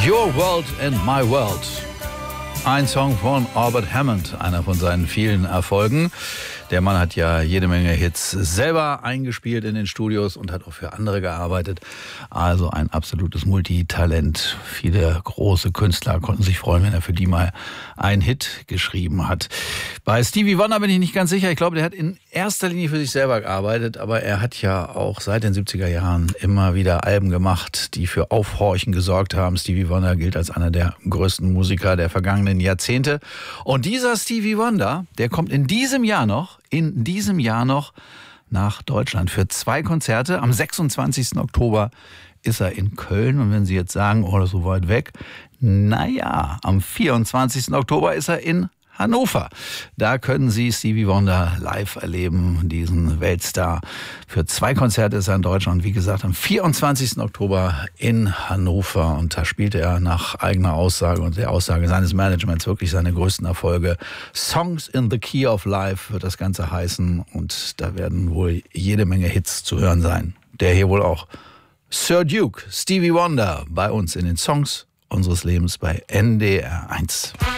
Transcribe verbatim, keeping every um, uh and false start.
Your World and My World. Ein Song von Albert Hammond, einer von seinen vielen Erfolgen. Der Mann hat ja jede Menge Hits selber eingespielt in den Studios und hat auch für andere gearbeitet. Also ein absolutes Multitalent. Viele große Künstler konnten sich freuen, wenn er für die mal einen Hit geschrieben hat. Bei Stevie Wonder bin ich nicht ganz sicher. Ich glaube, der hat in erster Linie für sich selber gearbeitet, aber er hat ja auch seit den siebziger Jahren immer wieder Alben gemacht, die für Aufhorchen gesorgt haben. Stevie Wonder gilt als einer der größten Musiker der vergangenen Jahrzehnte. Und dieser Stevie Wonder, der kommt in diesem Jahr noch, in diesem Jahr noch nach Deutschland für zwei Konzerte. Am sechsundzwanzigsten Oktober ist er in Köln. Und wenn Sie jetzt sagen, oh, das ist so weit weg. Naja, am vierundzwanzigsten Oktober ist er in Hannover. Da können Sie Stevie Wonder live erleben, diesen Weltstar. Für zwei Konzerte ist er in Deutschland. Wie gesagt, am vierundzwanzigsten Oktober in Hannover. Und da spielte er nach eigener Aussage und der Aussage seines Managements wirklich seine größten Erfolge. Songs in the Key of Life wird das Ganze heißen. Und da werden wohl jede Menge Hits zu hören sein. Der hier wohl auch. Sir Duke, Stevie Wonder, bei uns in den Songs unseres Lebens bei N D R eins.